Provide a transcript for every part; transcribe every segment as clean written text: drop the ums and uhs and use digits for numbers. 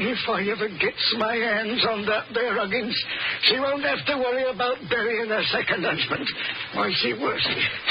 If I ever gets my hands on that there Huggins, she won't have to worry about burying her second husband. Why, she was.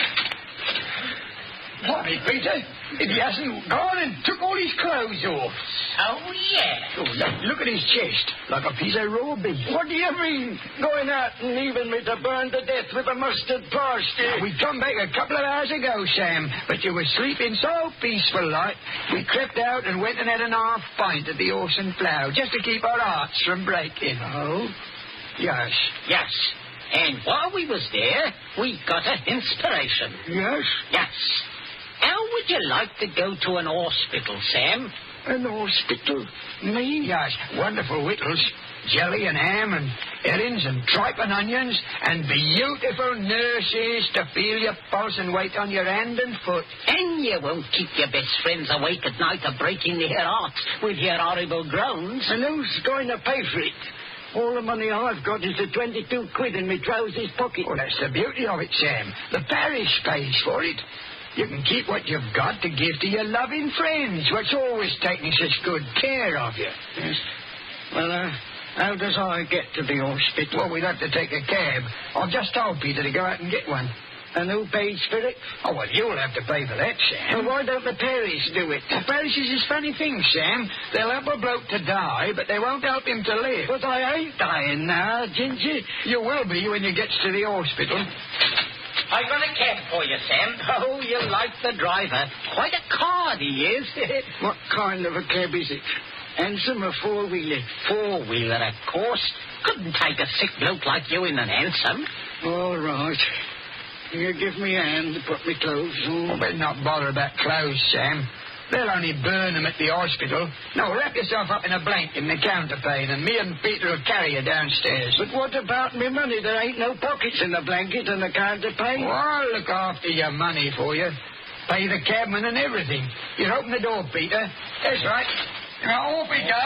Why, Peter, if he hasn't gone and took all his clothes off. Oh, yeah. Oh, look at his chest, like a piece of raw beef. What do you mean, going out and leaving me to burn to death with a mustard plaster? We come back a couple of hours ago, Sam, but you were sleeping so peaceful like. We crept out and went and had an half pint at the Horse and Plough, just to keep our hearts from breaking. Oh? Yes. Yes. And while we was there, we got an inspiration. Yes? Yes. How would you like to go to an hospital, Sam? An hospital? Me? Yes, wonderful victuals. Jelly and ham and herrings and tripe and onions and beautiful nurses to feel your pulse and wait on your hand and foot. And you won't keep your best friends awake at night of breaking their hearts with your horrible groans. And who's going to pay for it? All the money I've got is the 22 quid in my trousers pocket. Oh, that's the beauty of it, Sam. The parish pays for it. You can keep what you've got to give to your loving friends, what's always taking such good care of you. Yes. Well, how does I get to the hospital? Well, we'd have to take a cab. I've just told Peter to go out and get one. And who pays for it? Oh, well, you'll have to pay for that, Sam. Well, why don't the parish do it? The parish is a funny thing, Sam. They'll help a bloke to die, but they won't help him to live. But I ain't dying now, Ginger. You will be when you get to the hospital. I got a cab for you, Sam. Oh, you like the driver. Quite a card he is. What kind of a cab is it? Hansom or four-wheeler? Four-wheeler, of course. Couldn't take a sick bloke like you in an hansom. All right. You give me a hand to put my clothes on. Oh, better not bother about clothes, Sam. They'll only burn them at the hospital. No, wrap yourself up in a blanket in the counterpane, and me and Peter will carry you downstairs. But what about me money? There ain't no pockets in the blanket and the counterpane. Oh, I'll look after your money for you. Pay the cabman and everything. You open the door, Peter. That's right. Now, off we go.